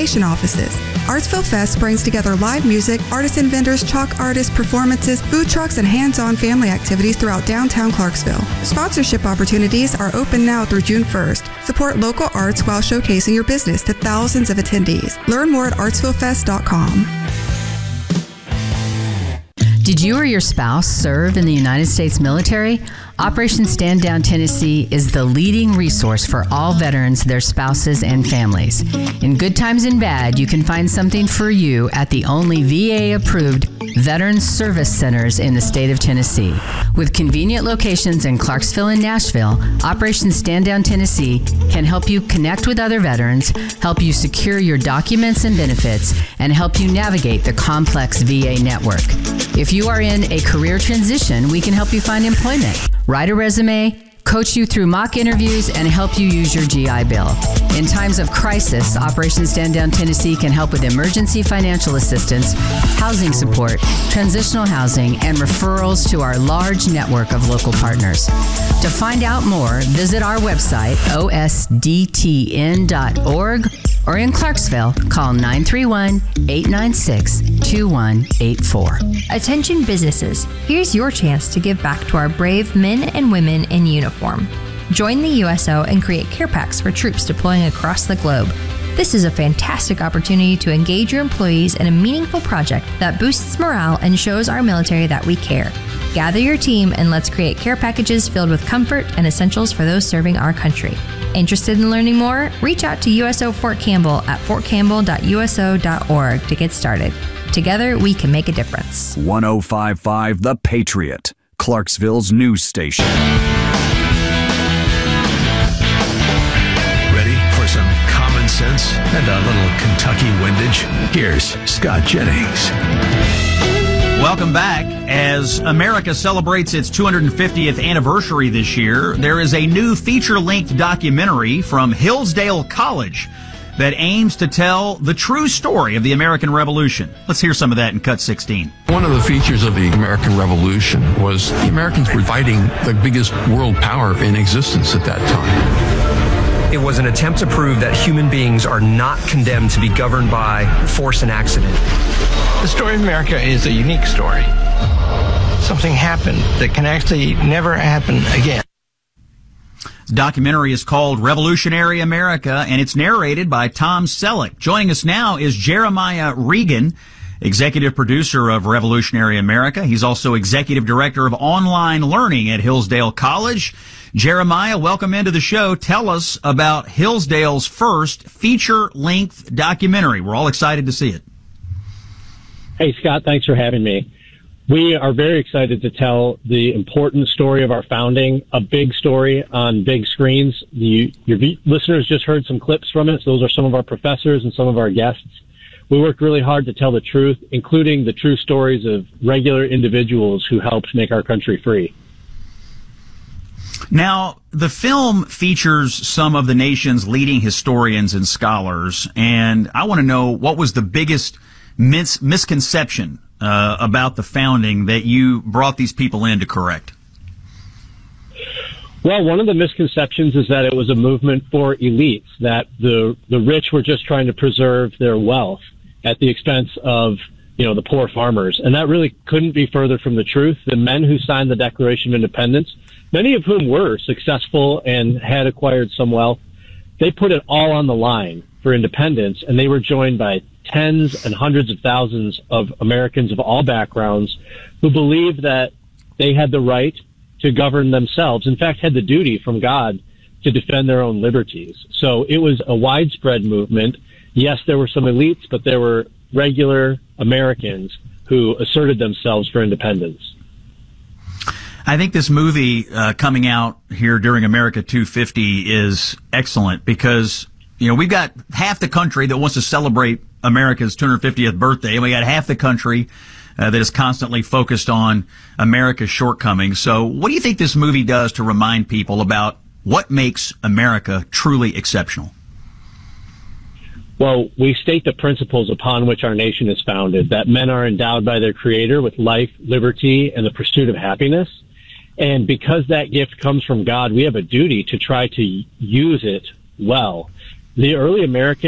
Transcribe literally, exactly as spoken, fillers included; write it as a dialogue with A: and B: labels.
A: offices. Artsville Fest brings together live music, artisan vendors, chalk artists, performances, food trucks, and hands-on family activities throughout downtown Clarksville. Sponsorship opportunities are open now through June first. Support local arts while showcasing your business to thousands of attendees. Learn more at artsville fest dot com.
B: Did you or your spouse serve in the United States military? Operation Stand Down Tennessee is the leading resource for all veterans, their spouses, and families. In good times and bad, you can find something for you at the only V A-approved Veterans Service Centers in the state of Tennessee. With convenient locations in Clarksville and Nashville, Operation Stand Down Tennessee can help you connect with other veterans, help you secure your documents and benefits, and help you navigate the complex V A network. If you are in a career transition, we can help you find employment, write a resume, coach you through mock interviews, and help you use your G I Bill. In times of crisis, Operation Stand Down Tennessee can help with emergency financial assistance, housing support, transitional housing, and referrals to our large network of local partners. To find out more, visit our website, O S D T N dot org, or in Clarksville, call nine three one, eight nine six, two one eight four.
C: Attention businesses, here's your chance to give back to our brave men and women in uniform. Join the U S O and create care packs for troops deploying across the globe. This is a fantastic opportunity to engage your employees in a meaningful project that boosts morale and shows our military that we care. Gather your team and let's create care packages filled with comfort and essentials for those serving our country. Interested in learning more? Reach out to U S O Fort Campbell at fort campbell dot u s o dot org to get started. Together, we can make a difference.
D: one oh five point five The Patriot, Clarksville's news station.
E: Ready for some common sense and a little Kentucky windage? Here's Scott Jennings.
F: Welcome back. As America celebrates its two hundred fiftieth anniversary this year, there is a new feature-length documentary from Hillsdale College that aims to tell the true story of the American Revolution. Let's hear some of that in Cut sixteen.
G: One of the features of the American Revolution was the Americans were fighting the biggest world power in existence at that time.
H: It was an attempt to prove that human beings are not condemned to be governed by force and accident.
I: The story of America is a unique story. Something happened that can actually never happen again.
F: The documentary is called Revolutionary America, and it's narrated by Tom Selleck. Joining us now is Jeremiah Regan, executive producer of Revolutionary America. He's also executive director of online learning at Hillsdale College. Jeremiah, welcome into the show. Tell us about Hillsdale's first feature-length documentary. We're all excited to see it.
J: Hey, Scott, thanks for having me. We are very excited to tell the important story of our founding, a big story on big screens. You, your listeners just heard some clips from it. So those are some of our professors and some of our guests. We worked really hard to tell the truth, including the true stories of regular individuals who helped make our country free.
F: Now, the film features some of the nation's leading historians and scholars, and I want to know, what was the biggest mis- misconception uh, about the founding that you brought these people in to correct?
J: Well, one of the misconceptions is that it was a movement for elites, that the the rich were just trying to preserve their wealth at the expense of, you know, the poor farmers. And that really couldn't be further from the truth. The men who signed the Declaration of Independence, many of whom were successful and had acquired some wealth, they put it all on the line for independence, and they were joined by tens and hundreds of thousands of Americans of all backgrounds who believed that they had the right to govern themselves, in fact, had the duty from God to defend their own liberties. So it was a widespread movement. Yes, there were some elites, but there were regular Americans who asserted themselves for independence.
F: I think this movie uh, coming out here during America two fifty is excellent because, you know, we've got half the country that wants to celebrate America's two hundred fiftieth birthday, and we got half the country uh, that is constantly focused on America's shortcomings. So what do you think this movie does to remind people about what makes America truly exceptional?
J: Well, we state the principles upon which our nation is founded, that men are endowed by their Creator with life, liberty, and the pursuit of happiness. And because that gift comes from God, we have a duty to try to use it well. The early Americans